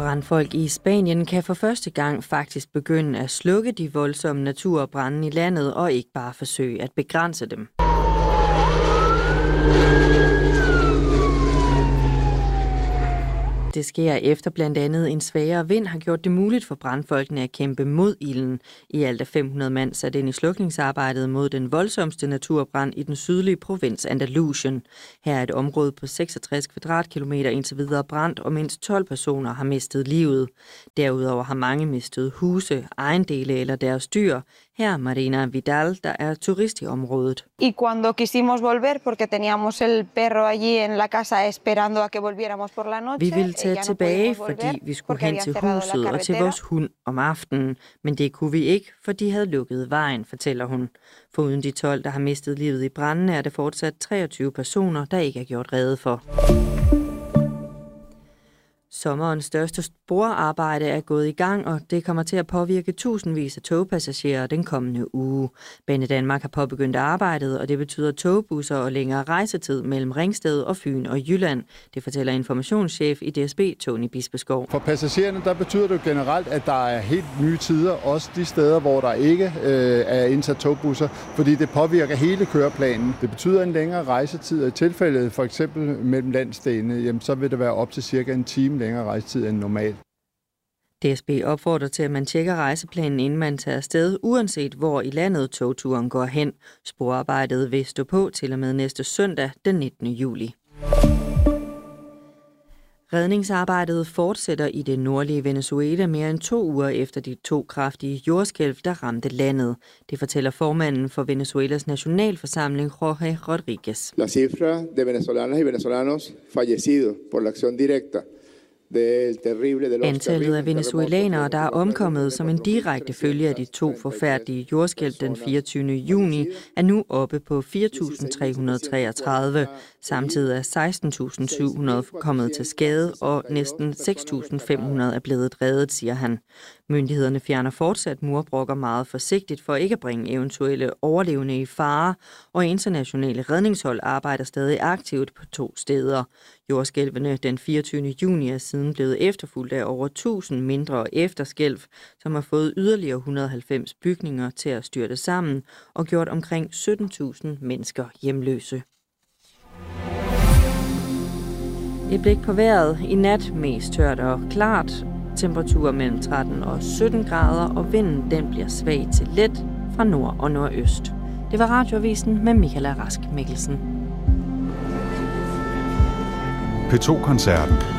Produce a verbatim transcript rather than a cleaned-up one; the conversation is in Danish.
Brandfolk i Spanien kan for første gang faktisk begynde at slukke de voldsomme naturbrande i landet og ikke bare forsøge at begrænse dem. Det sker efter blandt andet en svagere vind har gjort det muligt for brandfolkene at kæmpe mod ilden. I alt er fem hundrede mand sat ind i slukningsarbejdet mod den voldsomste naturbrand i den sydlige provins Andalusien. Her er et område på seksogtres kvadratkilometer indtil videre brændt, og mindst tolv personer har mistet livet. Derudover har mange mistet huse, ejendele eller deres dyr. Her er Marina Vidal, der er turist i området. Y cuando quisimos volver porque teníamos el perro allí en la casa esperando a que volviéramos por la noche. Vi ville tage tilbage, fordi vi skulle hen til huset og til vores hund om aftenen, men det kunne vi ikke, for de havde lukket vejen, fortæller hun. Foruden de tolv, der har mistet livet i branden, er det fortsat treogtyve personer, der ikke er gjort rede for. Sommerens største sporarbejde er gået i gang, og det kommer til at påvirke tusindvis af togpassagerer den kommende uge. Banedanmark har påbegyndt arbejdet, og det betyder togbusser og længere rejsetid mellem Ringsted og Fyn og Jylland. Det fortæller informationschef i D S B, Tony Bispeskov. For passagererne der betyder det generelt, at der er helt nye tider, også de steder, hvor der ikke øh, er indsat togbusser, fordi det påvirker hele køreplanen. Det betyder en længere rejsetid, og i tilfældet for eksempel mellem landsdelene, jamen, så vil det være op til cirka en time længere rejsetid end normalt. D S B opfordrer til, at man tjekker rejseplanen, inden man tager afsted, uanset hvor i landet togturen går hen. Sporarbejdet vil stå på til og med næste søndag, den nittende juli. Redningsarbejdet fortsætter i det nordlige Venezuela mere end to uger efter de to kraftige jordskælv, der ramte landet. Det fortæller formanden for Venezuelas nationalforsamling, Jorge Rodríguez. La cifra de venezolanas y venezolanos fallecidos por la acción directa. Antallet af venezuelanere, der er omkommet som en direkte følge af de to forfærdelige jordskælv den fireogtyvende juni, er nu oppe på fire tusind tre hundrede og treogtredive. Samtidig er seksten tusind syv hundrede kommet til skade, og næsten seks tusind fem hundrede er blevet reddet, siger han. Myndighederne fjerner fortsat murbrokker meget forsigtigt for ikke at bringe eventuelle overlevende i fare, og internationale redningshold arbejder stadig aktivt på to steder. Jordskælvene den fireogtyvende juni er siden blevet efterfulgt af over tusind mindre efterskælv, som har fået yderligere et hundrede og halvfems bygninger til at styrte sammen og gjort omkring sytten tusind mennesker hjemløse. Et blik på vejret. I nat mest tørt og klart. Temperaturer mellem tretten og sytten grader, og vinden den bliver svag til let fra nord og nordøst. Det var Radioavisen med Michaela Rask Mikkelsen. P to Koncerten.